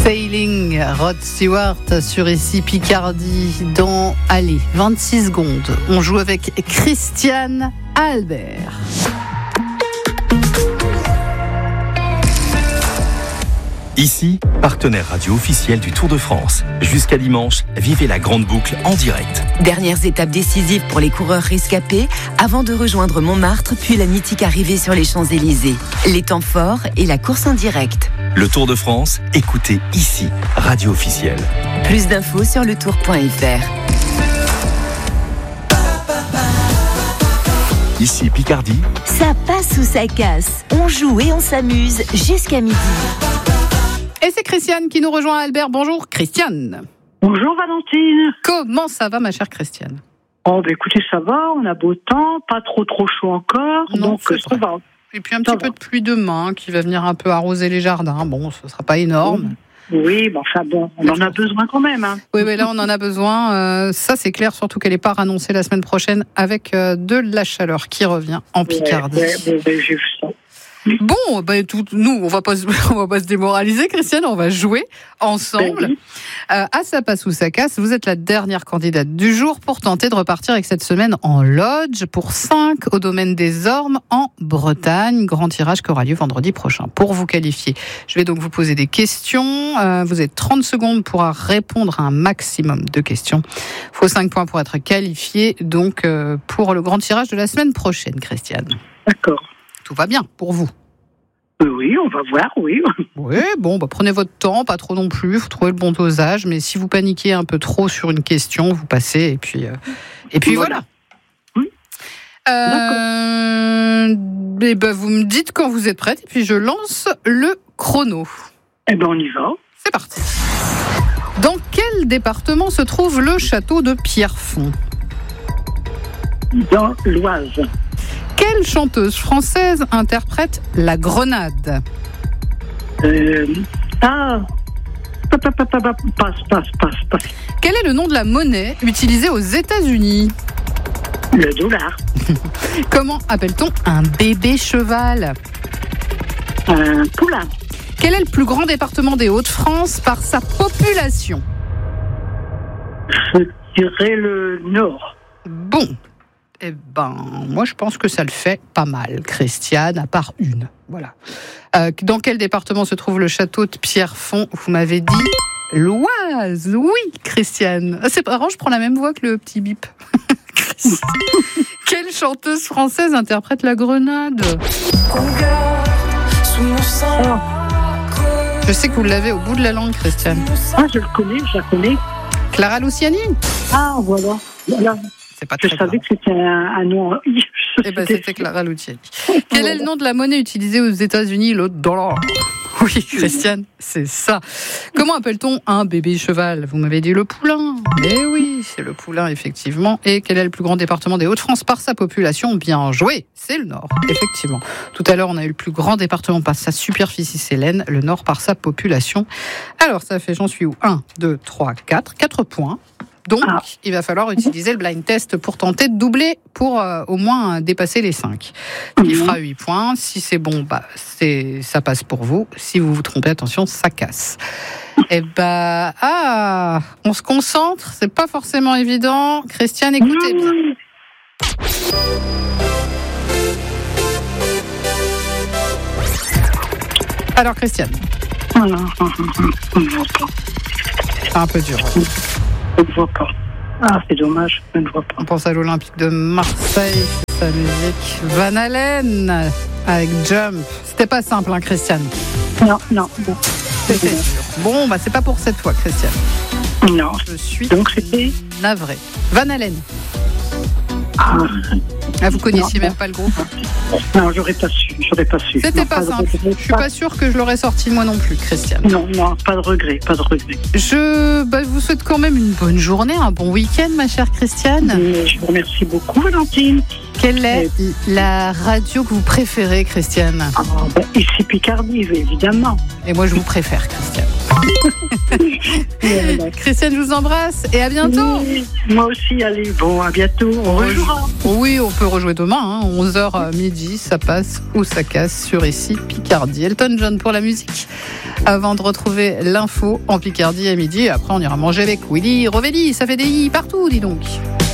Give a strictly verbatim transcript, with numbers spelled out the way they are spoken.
Sailing, Rod Stewart sur ici Picardie dans, allez, vingt-six secondes. On joue avec Christiane Albert. Ici, partenaire radio officiel du Tour de France. Jusqu'à dimanche, vivez la grande boucle en direct. Dernières étapes décisives pour les coureurs rescapés avant de rejoindre Montmartre, puis la mythique arrivée sur les Champs-Élysées. Les temps forts et la course en direct. Le Tour de France, écoutez ici, radio officielle. Plus d'infos sur le tour point f r. Ici Picardie. Ça passe ou ça casse. On joue et on s'amuse jusqu'à midi. Et c'est Christiane qui nous rejoint. Albert, bonjour Christiane. Bonjour Valentine. Comment ça va ma chère Christiane? Oh bah écoutez, ça va, on a beau temps, pas trop trop chaud encore, non, donc c'est ça vrai. va. Et puis un petit ça peu va. De pluie demain qui va venir un peu arroser les jardins. Bon, ce ne sera pas énorme. Oui, bon, enfin bon, on en a besoin quand même. Hein. Oui, mais là on en a besoin. Euh, ça c'est clair, surtout qu'elle n'est pas annoncée la semaine prochaine avec euh, de la chaleur qui revient en Picardie. Ouais, ouais, ouais, j'ai vu ça. Bon, ben tout, nous, on va pas, on va pas se démoraliser, Christiane, on va jouer ensemble. Ben oui. euh, à ça passe ou ça casse, vous êtes la dernière candidate du jour pour tenter de repartir avec cette semaine en lodge pour cinq au domaine des Ormes en Bretagne. Grand tirage qui aura lieu vendredi prochain. Pour vous qualifier, je vais donc vous poser des questions. Euh, vous avez trente secondes pour répondre à un maximum de questions. Il faut cinq points pour être qualifié, donc euh, pour le grand tirage de la semaine prochaine, Christiane. D'accord. Tout va bien pour vous? Oui, on va voir, oui. Oui, bon, bah, prenez votre temps, pas trop non plus, il faut trouver le bon dosage, mais si vous paniquez un peu trop sur une question, vous passez, et puis, euh, et puis voilà. voilà. Euh, et ben, vous me dites quand vous êtes prête, et puis je lance le chrono. Eh ben, on y va. C'est parti. Dans quel département se trouve le château de Pierrefonds? Dans l'Oise. Quelle chanteuse française interprète La Grenade? Euh, ah, passe, passe, passe, passe. Quel est le nom de la monnaie utilisée aux États-Unis? Le dollar. Comment appelle-t-on un bébé cheval? Un poulain. Quel est le plus grand département des Hauts-de-France par sa population? Je dirais le Nord. Bon. Eh ben, moi, je pense que ça le fait pas mal, Christiane, à part une. Voilà. Euh, dans quel département se trouve le château de Pierrefonds? Vous m'avez dit l'Oise. Oui, Christiane. C'est marrant, je prends la même voix que le petit bip. Quelle chanteuse française interprète La Grenade? Je sais que vous l'avez au bout de la langue, Christiane. Ah, je le connais, je la connais. Clara Luciani? Ah, voilà. voilà. C'est pas je très savais grave. que c'était un, un nom. Eh ben, c'était Clara Luciani. Quel est le nom de la monnaie utilisée aux États-Unis? Le dollar. Oui, Christiane, c'est ça. Comment appelle-t-on un bébé cheval? Vous m'avez dit le poulain. Eh oui, c'est le poulain, effectivement. Et quel est le plus grand département des Hauts-de-France par sa population? Bien joué, c'est le Nord, effectivement. Tout à l'heure, on a eu le plus grand département par sa superficie, c'est l'Aisne, le Nord par sa population. Alors, ça fait, j'en suis où? un, deux, trois, quatre. quatre points. Donc, ah. il va falloir utiliser le blind test pour tenter de doubler, pour euh, au moins dépasser les cinq. Donc, il fera huit points. Si c'est bon, bah, c'est, ça passe pour vous. Si vous vous trompez, attention, ça casse. Eh ben, ah, on se concentre. C'est pas forcément évident. Christiane, écoutez bien. Alors, Christiane. C'est un peu dur. Je ne vois pas. Ah, c'est dommage, je ne vois pas. On pense à l'Olympique de Marseille, c'est sa musique. Van Halen avec Jump. C'était pas simple, hein, Christiane? Non, non. Bon. C'était dur. Bon, bah c'est pas pour cette fois, Christiane. Non. Je suis Donc c'était navrée. Van Halen. Ah, ah vous connaissiez non, même non. pas le groupe? Non, j'aurais pas su. J'aurais pas su. C'était non, pas, pas simple. Je suis pas... pas sûre que je l'aurais sorti moi non plus, Christiane. Non, non, pas de regret, pas de regret. Je bah, vous souhaite quand même une bonne journée, un bon week-end, ma chère Christiane. Et je vous remercie beaucoup, Valentine. Quelle est Et... la radio que vous préférez, Christiane? Ah, bah, ici Picardie, évidemment. Et moi, je vous préfère, Christiane. Christiane, je vous embrasse et à bientôt. Oui, moi aussi, allez, bon, à bientôt. On rejouera. Oui, on peut rejouer demain, hein, onze heures à midi, ça passe ou ça casse sur ici Picardie. Elton John pour la musique. Avant de retrouver l'info en Picardie à midi, après on ira manger avec Willy Rovelli. Ça fait des i partout, dis donc.